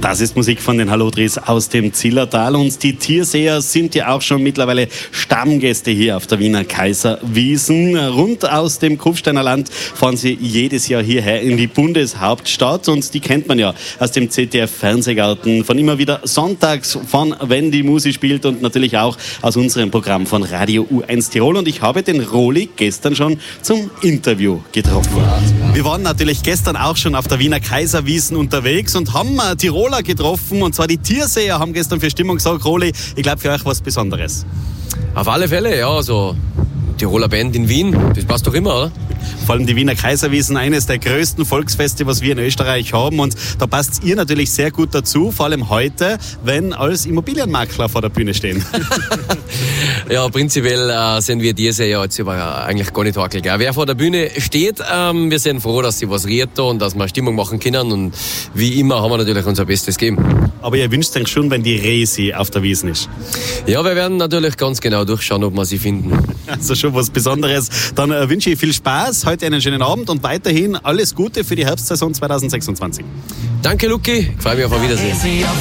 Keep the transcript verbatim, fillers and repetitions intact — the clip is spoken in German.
Das ist Musik von den Hallodris aus dem Zillertal und die Tierseher sind ja auch schon mittlerweile Stammgäste hier auf der Wiener Kaiserwiesen. Rund aus dem Kufsteiner Land fahren sie jedes Jahr hierher in die Bundeshauptstadt und die kennt man ja aus dem Z D F-Fernsehgarten von immer wieder sonntags von Wenn die Musi spielt und natürlich auch aus unserem Programm von Radio U eins Tirol. Und ich habe den Roli gestern schon zum Interview getroffen. Wir waren natürlich gestern auch schon auf der Wiener Kaiserwiesen unterwegs und haben Tiroler getroffen, und zwar die Tierseher haben gestern für Stimmung gesagt. Roli, ich glaube für euch was Besonderes. Auf alle Fälle, ja, also Tiroler Band in Wien, das passt doch immer, oder? Vor allem die Wiener Kaiserwiesen, eines der größten Volksfeste, was wir in Österreich haben, und da passt ihr natürlich sehr gut dazu, vor allem heute, wenn als Immobilienmakler vor der Bühne stehen. Ja, prinzipiell äh, sind wir diese ja jetzt aber eigentlich gar nicht wackelig. Wer vor der Bühne steht, ähm, wir sind froh, dass sie was reden und dass wir Stimmung machen können, und wie immer haben wir natürlich unser Bestes gegeben. Aber ihr wünscht euch schon, wenn die Resi auf der Wiesn ist? Ja, wir werden natürlich ganz genau durchschauen, ob wir sie finden. Also schon was Besonderes. Dann äh, wünsche ich viel Spaß, heute einen schönen Abend und weiterhin alles Gute für die Herbstsaison zwanzig sechsundzwanzig. Danke, Luki. Ich freue mich auf ein Wiedersehen.